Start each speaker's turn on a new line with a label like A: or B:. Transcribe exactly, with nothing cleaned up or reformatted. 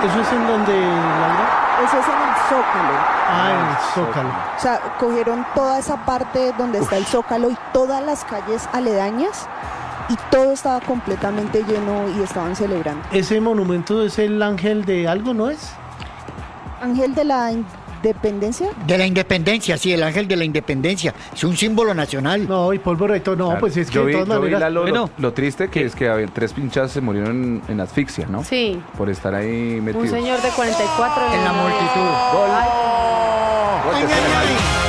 A: ¿Eso es en donde, Laura?
B: Eso es en el Zócalo.
A: Ah, en el Zócalo.
B: O sea, cogieron toda esa parte donde está el Zócalo y todas las calles aledañas y todo estaba completamente lleno y estaban celebrando.
A: Ese monumento es el ángel de algo, ¿no es?
B: Ángel de la Independencia.
C: De la independencia, sí, el ángel de la independencia. Es un símbolo nacional.
A: No, y polvo recto, no,
D: Claro.
A: pues es que
D: yo vi,
A: de todas
D: yo vi,
A: maneras...
D: Lalo,
E: Bueno.
D: lo, lo triste que es que había tres pinchas se murieron en, en asfixia, ¿no?
F: Sí,
D: Por estar ahí metidos.
F: un señor de cuarenta y cuatro
C: En la multitud.
D: Gol.
F: Ay,
D: Gol de
C: Ay, ay,
D: Senegal.
C: ay.